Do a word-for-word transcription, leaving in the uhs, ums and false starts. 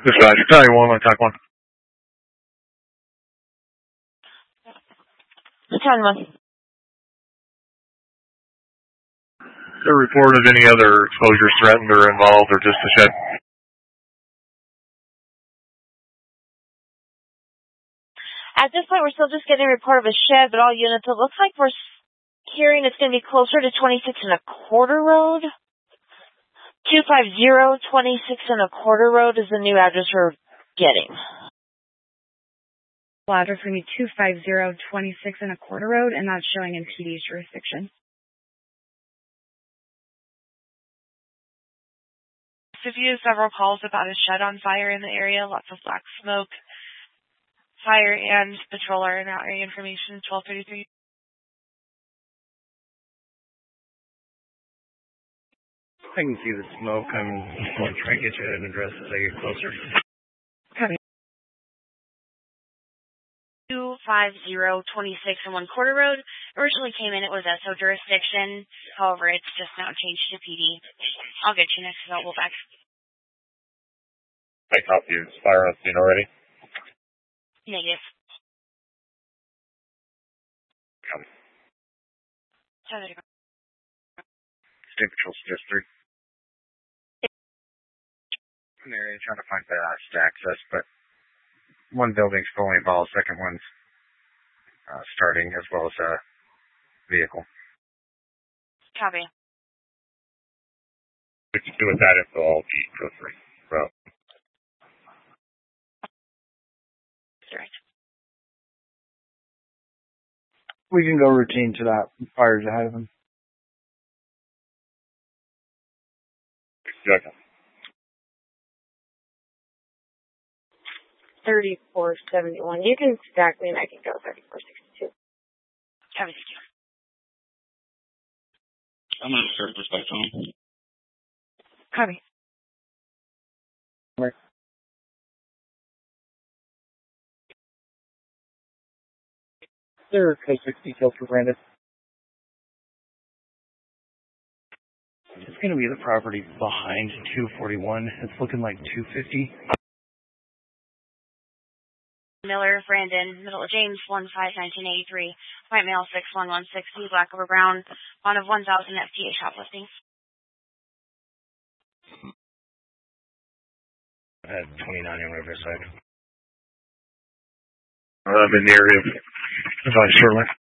This guy, tell you one, on attack one. ten one. There reported any other exposures threatened or involved, or just the shed? At this point, we're still just getting a report of a shed, but all units, it looks like we're hearing it's going to be closer to twenty-six and a quarter road. two five zero twenty-six and a quarter road is the new address we're getting. The address is going to be two five zero twenty-six and a quarter road, and that's showing in P D's jurisdiction. We've used several calls about a shed on fire in the area, lots of black smoke. Fire and patrol are in our area information, twelve thirty-three. I can see the smoke. I'm going to try and get you an address as I get closer. Copy. two five zero twenty-six and one quarter road. Originally came in, it was S O jurisdiction. However, it's just now changed to P D. I'll get you next available back. I copy you. Is fire on scene already? Negative. Copy. Sorry. State Patrol suggest three. An area trying to find fast access, but one building's fully involved, second one's uh, starting, as well as a vehicle. Copy. What you do with that info, I'll be go three. Bro. Direct. We can go routine to that. Fire's ahead of him. Second. thirty-four seventy-one. You can stack me and I can go thirty-four sixty-two. Copy. I'm going to start respect on. Copy. Right. There are code six details for Brandon. It's going to be the property behind two forty-one. It's looking like two fifty. Miller, Brandon, Middle of James, one five nineteen eighty-three. White male, six one one sixty. Black over brown. One of one thousand F T A shoplifting. At twenty-nine in Riverside. I'm in the area of advice shortly.